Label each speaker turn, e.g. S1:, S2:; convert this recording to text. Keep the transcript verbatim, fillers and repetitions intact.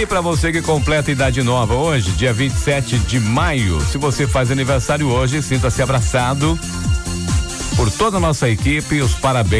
S1: E para você que completa idade nova hoje, dia vinte e sete de maio, se você faz aniversário hoje, sinta-se abraçado por toda a nossa equipe, os parabéns